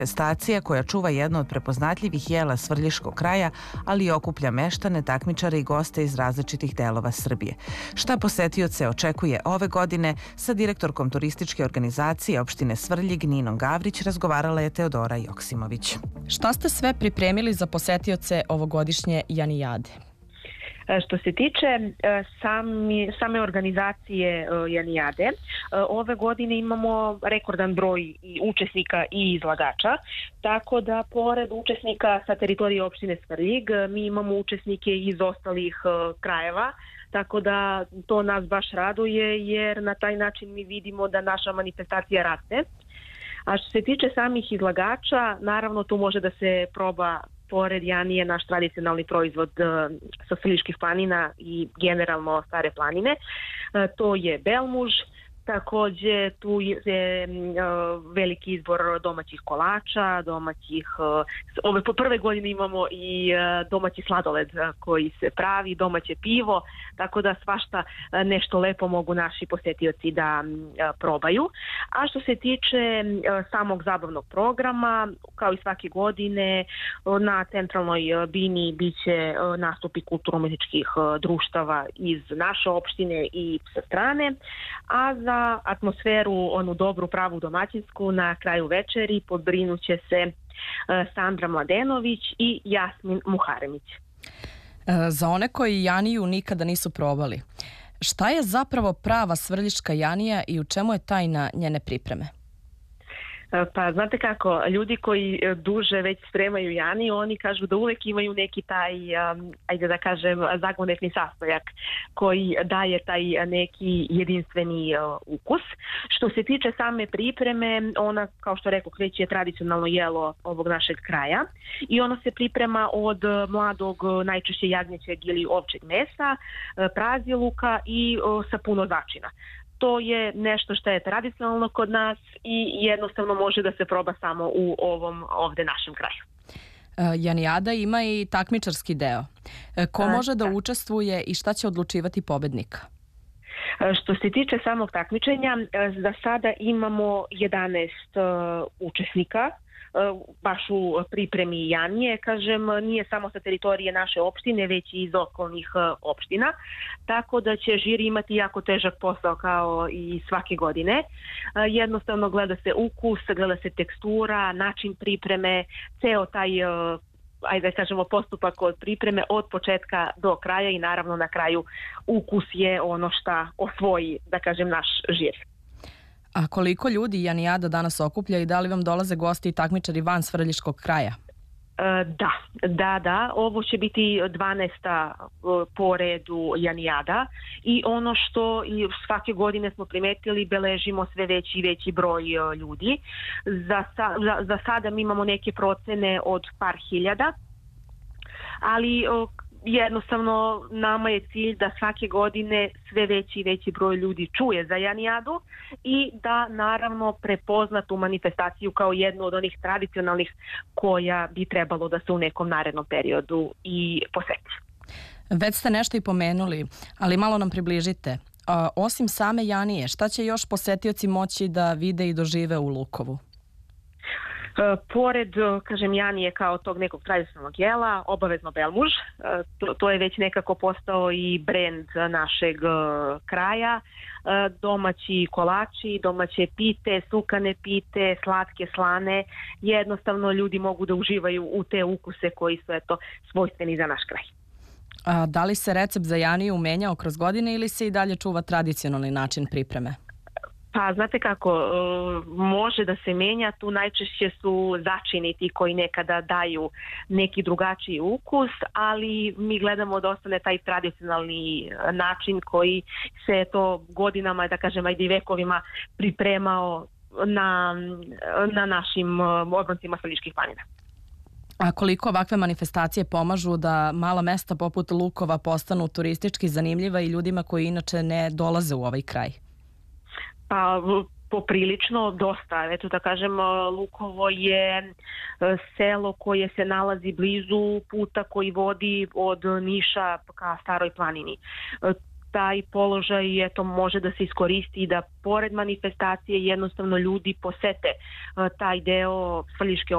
Manifestacija koja čuva jedno od prepoznatljivih jela Svrljiškog kraja, ali i okuplja meštane, takmičare i goste iz različitih delova Srbije. Šta posetioce očekuje ove godine, sa direktorkom turističke organizacije opštine Svrljig Ninom Gavrić razgovarala je Teodora Joksimović. Šta ste sve pripremili za posetioce ovogodišnje Janijade? Što se tiče same organizacije Janijade, ove godine imamo rekordan broj i učesnika i izlagača, tako da pored učesnika sa teritorije opštine Svrljig, mi imamo učesnike iz ostalih krajeva, tako da to nas baš raduje jer na taj način mi vidimo da naša manifestacija raste. A što se tiče samih izlagača, naravno tu može da se proba pored Janije naš tradicionalni proizvod sa Svrljiških planina i generalno Stare planine. To je belmuž, takođe tu je veliki izbor domaćih kolača, ove po prve godine imamo i domaći sladoled koji se pravi, domaće pivo, tako da svašta nešto lepo mogu naši posetioci da probaju. A što se tiče samog zabavnog programa, kao i svake godine, na centralnoj bini biće nastupi kulturno-umetničkih društava iz naše opštine i sa strane, a za atmosferu, onu dobru, pravu domaćinsku, na kraju večeri podbrinuće se Sandra Mladenović i Jasmin Muharemić. Za one koji Janiju nikada nisu probali, šta je zapravo prava Svrljiška Janija i u čemu je tajna njene pripreme? Pa znate kako, ljudi koji duže već spremaju Janiju, oni kažu da uvek imaju neki taj, ajde da kažem, zagonetni sastojak koji daje taj neki jedinstveni ukus. Što se tiče same pripreme, ona, kao što rekao, već je tradicionalno jelo ovog našeg kraja i ono se priprema od mladog, najčešće jagnjećeg ili ovčeg mesa, praziluka i sa puno začina. To je nešto što je tradicionalno kod nas i jednostavno može da se proba samo u ovom ovde našem kraju. Janijada ima i takmičarski deo. Ko može da učestvuje i šta će odlučivati pobednika? Što se tiče samog takmičenja, za sada imamo 11 učesnika, baš u pripremi Janije, kažem, nije samo sa teritorije naše opštine, već i iz okolnih opština, tako da će žiri imati jako težak posao kao i svake godine. Jednostavno gleda se ukus, gleda se tekstura, način pripreme, ceo taj, ajde da kažemo, postupak od pripreme od početka do kraja i naravno na kraju ukus je ono šta osvoji, da kažem, naš žir. A koliko ljudi Janijada danas okuplja i da li vam dolaze gosti i takmičari van Svrljiškog kraja? Da. Ovo će biti 12. po redu Janijada i ono što i svake godine smo primetili, beležimo sve veći i veći broj ljudi. Za sada mi imamo neke procene od par hiljada, ali jednostavno nama je cilj da svake godine sve veći i veći broj ljudi čuje za Janijadu i da naravno prepozna tu manifestaciju kao jednu od onih tradicionalnih koja bi trebalo da se u nekom narednom periodu i poseti. Već ste nešto i pomenuli, ali malo nam približite. Osim same Janije, šta će još posetioci moći da vide i dožive u Lukovu? Pored, kažem, Janije kao tog nekog tradicionalnog jela, obavezno belmuž, to je već nekako postao i brend našeg kraja, domaći kolači, domaće pite, sukane pite, slatke, slane, jednostavno ljudi mogu da uživaju u te ukuse koji su svojstveni za naš kraj. A da li se recept za Janiju menjao kroz godine ili se i dalje čuva tradicionalni način pripreme? Pa znate kako, može da se menja, tu najčešće su začini ti koji nekada daju neki drugačiji ukus, ali mi gledamo da ostane taj tradicionalni način koji se to godinama, da kažem, ajde i vekovima pripremao na našim obroncima Svrljiških planina. A koliko ovakve manifestacije pomažu da mala mesta poput Lukova postanu turistički zanimljiva i ljudima koji inače ne dolaze u ovaj kraj? Pa poprilično dosta. Eto da kažem, Lukovo je selo koje se nalazi blizu puta koji vodi od Niša ka Staroj planini. Taj položaj može da se iskoristi da pored manifestacije jednostavno ljudi posete taj deo Svrljiške